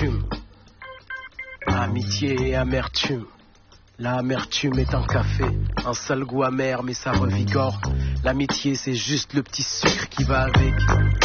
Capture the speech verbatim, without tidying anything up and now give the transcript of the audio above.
l'amertume. Amitié et amertume. L'amertume est un café, un sale goût amer mais ça revigore. L'amitié c'est juste le petit sucre qui va avec.